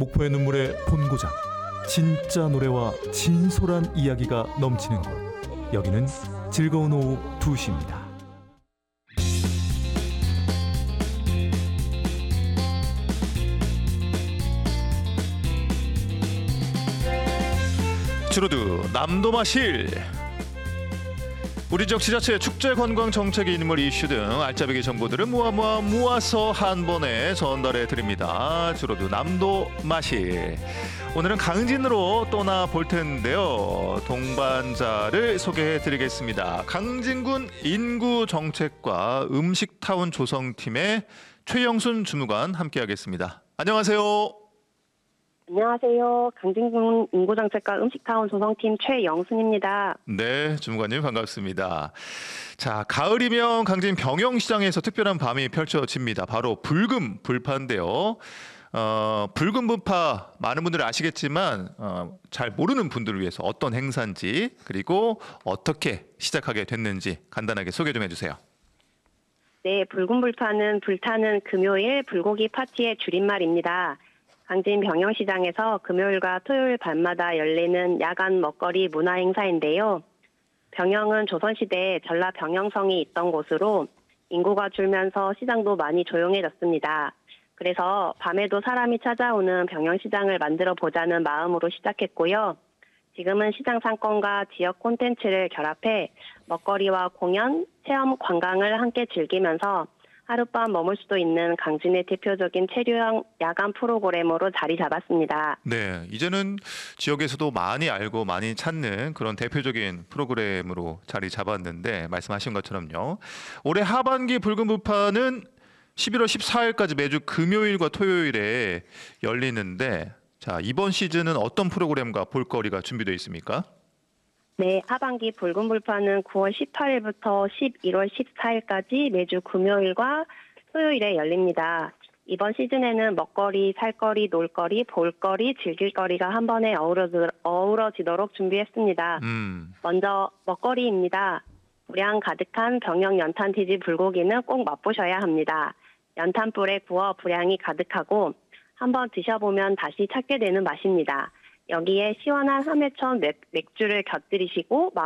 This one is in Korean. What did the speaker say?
목포의 눈물의 본고장, 진짜 노래와 진솔한 이야기가 넘치는 곳, 여기는 즐거운 오후 2시입니다. 주로드 남도마실. 우리 지역 지자체의 축제 관광 정책의 인물 이슈 등 알짜배기 정보들을 모아서 한 번에 전달해 드립니다. 주로드 남도마실. 오늘은 강진으로 떠나볼 텐데요. 동반자를 소개해 드리겠습니다. 강진군 인구정책과 음식타운 조성팀의 최영순 주무관 함께하겠습니다. 안녕하세요. 안녕하세요. 강진군 인구정책과 음식타운 조성팀 최영순입니다. 네, 주무관님 반갑습니다. 자, 가을이면 강진 병영시장에서 특별한 밤이 펼쳐집니다. 바로 불금 불파인데요. 불금 불파 많은 분들이 아시겠지만 잘 모르는 분들을 위해서 어떤 행사인지 그리고 어떻게 시작하게 됐는지 간단하게 소개 좀 해주세요. 네, 불금 불파는 불타는 금요일 불고기 파티의 줄임말입니다. 강진 병영시장에서 금요일과 토요일 밤마다 열리는 야간 먹거리 문화 행사인데요. 병영은 조선시대에 전라 병영성이 있던 곳으로 인구가 줄면서 시장도 많이 조용해졌습니다. 그래서 밤에도 사람이 찾아오는 병영시장을 만들어 보자는 마음으로 시작했고요. 지금은 시장 상권과 지역 콘텐츠를 결합해 먹거리와 공연, 체험, 관광을 함께 즐기면서 하룻밤 머물 수도 있는 강진의 대표적인 체류형 야간 프로그램으로 자리 잡았습니다. 네, 이제는 지역에서도 많이 알고 많이 찾는 그런 대표적인 프로그램으로 자리 잡았는데 말씀하신 것처럼요. 올해 하반기 불금 불파는 11월 14일까지 매주 금요일과 토요일에 열리는데 자, 이번 시즌은 어떤 프로그램과 볼거리가 준비되어 있습니까? 네, 하반기 불금 불파는 9월 18일부터 11월 14일까지 매주 금요일과 토요일에 열립니다. 이번 시즌에는 먹거리, 살거리, 놀거리, 볼거리, 즐길거리가 한 번에 어우러지도록 준비했습니다. 먼저 먹거리입니다. 불향 가득한 병영 연탄티지 불고기는 꼭 맛보셔야 합니다. 연탄불에 구워 불향이 가득하고 한번 드셔보면 다시 찾게 되는 맛입니다. 여기에 시원한 삼회천 맥주를 곁들이시고